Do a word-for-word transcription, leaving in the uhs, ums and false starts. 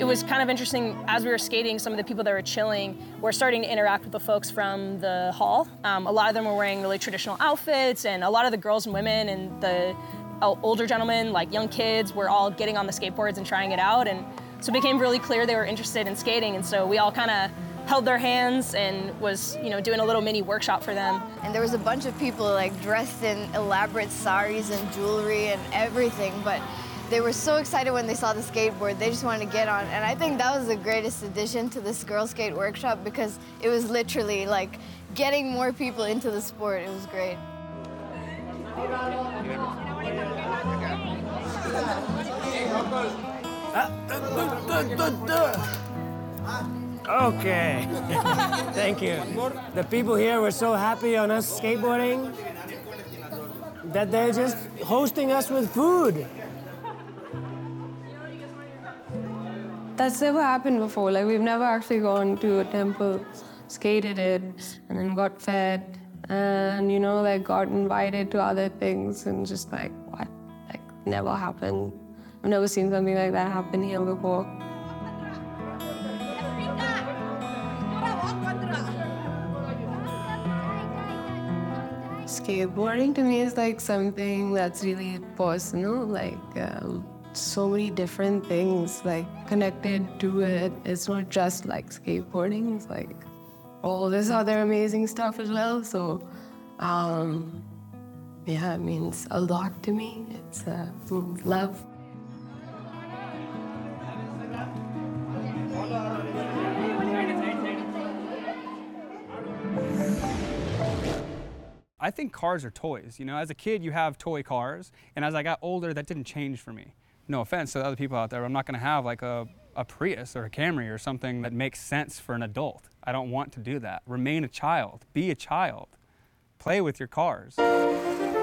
was kind of interesting, as we were skating, some of the people that were chilling were starting to interact with the folks from the hall. Um, a lot of them were wearing really traditional outfits, and a lot of the girls and women and the older gentlemen, like young kids, were all getting on the skateboards and trying it out. And so it became really clear they were interested in skating, and so we all kind of held their hands and was, you know, doing a little mini workshop for them. And there was a bunch of people like dressed in elaborate saris and jewelry and everything, but they were so excited when they saw the skateboard, they just wanted to get on. And I think that was the greatest addition to this Girl Skate workshop, because it was literally like getting more people into the sport. It was great. Okay. Thank you. The people here were so happy on us skateboarding that they're just hosting us with food. That's never happened before. Like, we've never actually gone to a temple, skated it, and then got fed, and, you know, like, got invited to other things, and just like, what? Like, never happened. I've never seen something like that happen here before. Skateboarding to me is like something that's really personal, like, um, so many different things like connected to it. It's not just like skateboarding, it's like all this other amazing stuff as well. So um, yeah, it means a lot to me. It's uh, love. I think cars are toys. You know, as a kid, you have toy cars, and as I got older, that didn't change for me. No offense to the other people out there, I'm not gonna have like a, a Prius or a Camry or something that makes sense for an adult. I don't want to do that. Remain a child, be a child. Play with your cars.